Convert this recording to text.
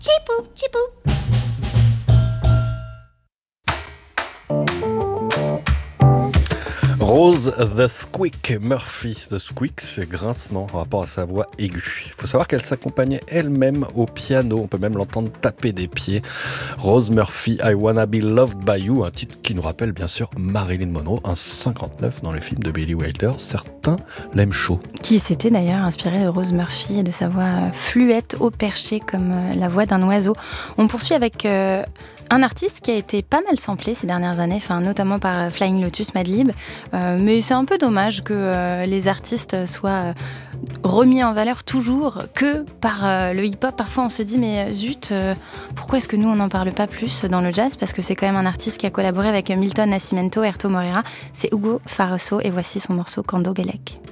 Chipou, chipou. Rose the Squeak Murphy. The Squeak, c'est grincement en rapport à sa voix aiguë. Il faut savoir qu'elle s'accompagnait elle-même au piano. On peut même l'entendre taper des pieds. Rose Murphy, I Wanna Be Loved By You, un titre qui nous rappelle bien sûr Marilyn Monroe, un 59 dans le film de Billy Wilder. Certains l'aiment chaud. Qui s'était d'ailleurs inspiré de Rose Murphy et de sa voix fluette au perché comme la voix d'un oiseau. On poursuit avec un artiste qui a été pas mal samplé ces dernières années, notamment par Flying Lotus, Madlib. Mais c'est un peu dommage que les artistes soient remis en valeur toujours que par le hip-hop. Parfois on se dit mais zut, pourquoi est-ce que nous on n'en parle pas plus dans le jazz? Parce que c'est quand même un artiste qui a collaboré avec Milton Nascimento, Erto Moreira. C'est Hugo Farroso et voici son morceau Cando Belek.